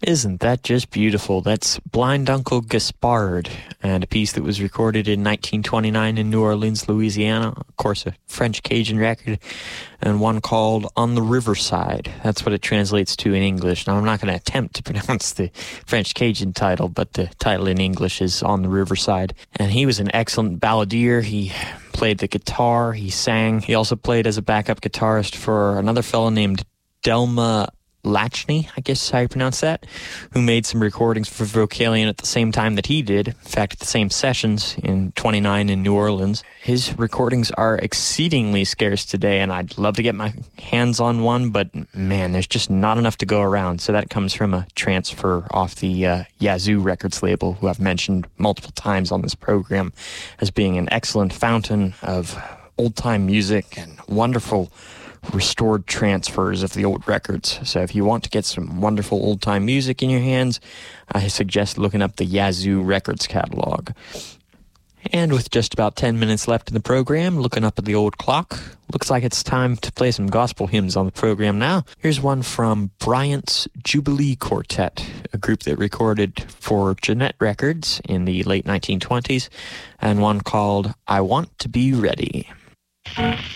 Isn't that just beautiful? That's Blind Uncle Gaspard, and a piece that was recorded in 1929 in New Orleans, Louisiana. Of course, a French Cajun record, and one called On the Riverside. That's what it translates to in English. Now, I'm not going to attempt to pronounce the French Cajun title, but the title in English is On the Riverside. And he was an excellent balladeer. He played the guitar, he sang. He also played as a backup guitarist for another fellow named Delma Lachney, I guess is how you pronounce that, who made some recordings for Vocalion at the same time that he did. In fact, at the same sessions in 29 in New Orleans. His recordings are exceedingly scarce today, and I'd love to get my hands on one, but man, there's just not enough to go around. So that comes from a transfer off the Yazoo Records label, who I've mentioned multiple times on this program as being an excellent fountain of old-time music and wonderful restored transfers of the old records. So if you want to get some wonderful old-time music in your hands, I suggest looking up the Yazoo Records catalog. And with just about 10 minutes left in the program, looking up at the old clock, looks like it's time to play some gospel hymns on the program now. Here's one from Bryant's Jubilee Quartet, a group that recorded for Jeanette Records in the late 1920s, and one called I Want to Be Ready.